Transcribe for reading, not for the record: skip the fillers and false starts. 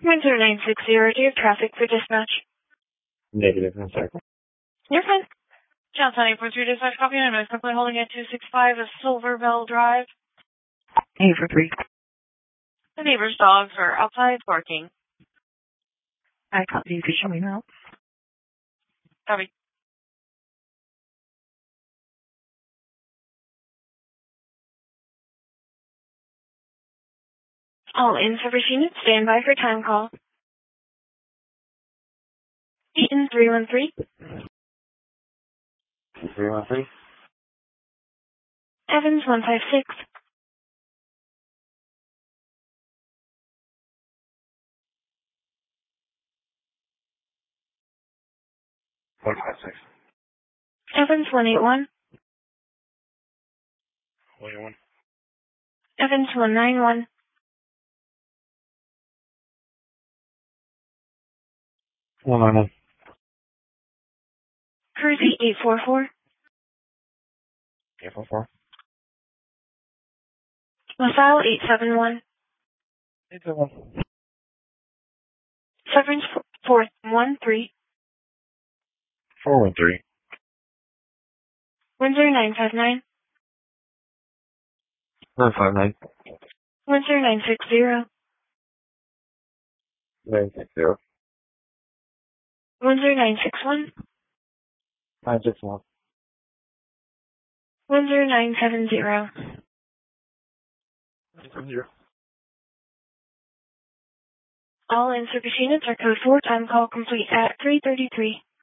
Windsor 960, do you have traffic for dispatch? Negative, I'm sorry. You're fine. Johnson 843 dispatch copy, and I'm simply holding at 265 of Silver Bell Drive. 843. The neighbor's dogs are outside barking. I copy. Could you show me now? Copy. All in-service units, stand by for time call. Eaton 313. 313? Evans 156. 156. Evans 181. 181. Evans 191. 191. Cruzy 844. 844. LaSalle 871. 871. Severance 413. 413. Windsor 959. 959. Windsor 960. 960. Windsor 961. 961. Windsor 970. 970. All in-service units are code 4, time call complete at 3:33.